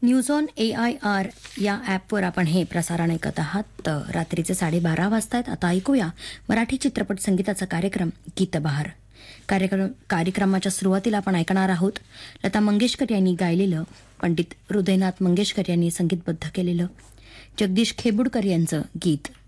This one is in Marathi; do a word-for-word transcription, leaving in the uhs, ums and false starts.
News on A I R या ॲपवर आपण हे प्रसारण ऐकत आहात. तर रात्रीचे साडेबारा वाजतायत. आता ऐकूया मराठी चित्रपट संगीताचा कार्यक्रम गीतबहार. कार्यक्रम कार्यक्रमाच्या सुरुवातीला आपण ऐकणार आहोत लता मंगेशकर यांनी गायलेलं, पंडित हृदयनाथ मंगेशकर यांनी संगीतबद्ध केलेलं जगदीश खेबुडकर यांचं गीत